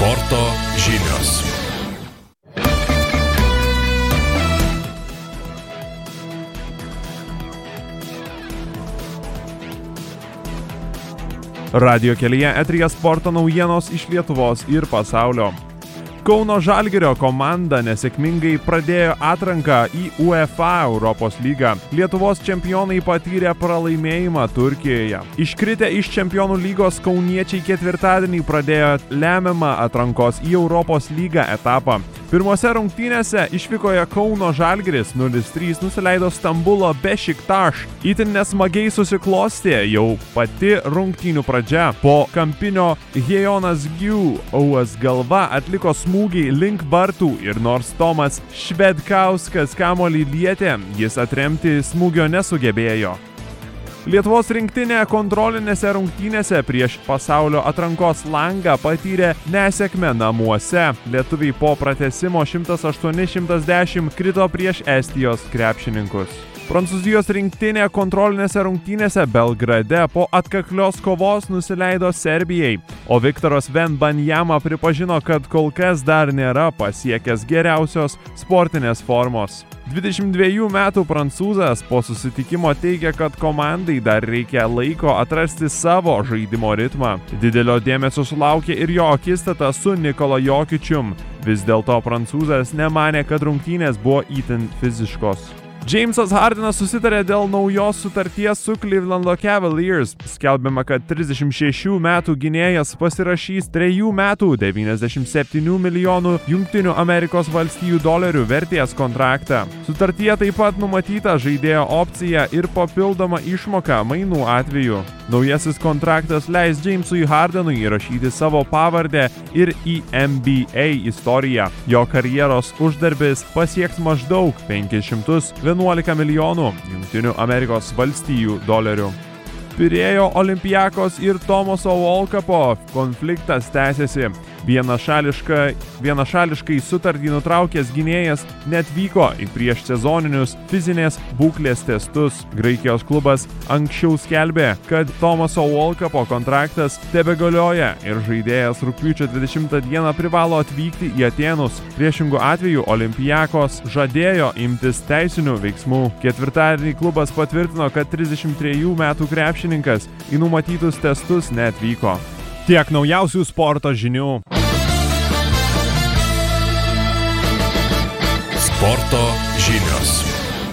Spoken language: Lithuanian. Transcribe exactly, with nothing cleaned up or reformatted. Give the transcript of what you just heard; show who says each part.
Speaker 1: Sporto žinios.
Speaker 2: Radio kelyje eteryje sporto naujienos iš Lietuvos ir pasaulio. Kauno Žalgirio komanda nesėkmingai pradėjo atranką į UEFA Europos lygą. Lietuvos čempionai patyrė pralaimėjimą Turkijoje. Iškritę iš čempionų lygos kauniečiai ketvirtadienį pradėjo lemiamą atrankos į Europos lygą etapą. Pirmose rungtynėse išvykoje Kauno Žalgiris nulis trys nusileido Stambulo Bešiktaš. Itin nesmagiai susiklostė jau pati rungtynių pradžia. Po kampinio Hejonas Giu Auas galva atliko smūgį link vartų ir nors Tomas Švedkauskas kamuolį lietė, jis atremti smūgio nesugebėjo. Lietuvos rinktinė kontrolinėse rungtynėse prieš pasaulio atrankos langą patyrė nesėkmę namuose. Lietuviai po pratęsimo šimtas aštuoni šimtas dešimt krito prieš Estijos krepšininkus. Prancūzijos rinktinė kontrolinėse rungtynėse Belgrade po atkaklios kovos nusileido Serbijai, o Viktoras Wembanyama pripažino, kad kol kas dar nėra pasiekęs geriausios sportinės formos. dvidešimt dvejų metų prancūzas po susitikimo teigia, kad komandai dar reikia laiko atrasti savo žaidimo ritmą. Didelio dėmesio sulaukė ir jo akistata su Nikola Jokičium. Vis dėlto prancūzas nemanė, kad rungtynės buvo itin fiziškos. Jamesas Hardenas susitarė dėl naujos sutarties su Clevelando Cavaliers. Skelbiama, kad trisdešimt šešių metų gynėjas pasirašys trejų metų devyniasdešimt septynių milijonų Jungtinių Amerikos valstijų dolerių vertės kontraktą. Sutartyje taip pat numatyta žaidėjo opcija ir papildoma išmoka mainų atveju. Naujasis kontraktas leis Jamesui Hardenui įrašyti savo pavardę ir į N B A istoriją. Jo karjeros uždarbis pasieks maždaug penkis šimtus vienuolika milijonų Jungtinių Amerikos valstijų dolerių. Pirėjo Olympiakos ir Tomaso Volkapo konfliktas tęsiasi. Vienašališkai, vienašališkai sutartį nutraukęs gynėjas neatvyko į prieš sezoninius fizinės būklės testus. Graikijos klubas anksčiau skelbė, kad Tomaso Volkapo kontraktas tebegalioja ir žaidėjas rugpjūčio dvidešimtą dieną privalo atvykti į Atėnus. Priešingų atveju Olympiakos žadėjo imtis teisinių veiksmų. Ketvirtadienį klubas patvirtino, kad trisdešimt trejų metų krepšininkas į numatytus testus neatvyko. Tiek naujausių sporto žinių.
Speaker 1: Sporto žinios.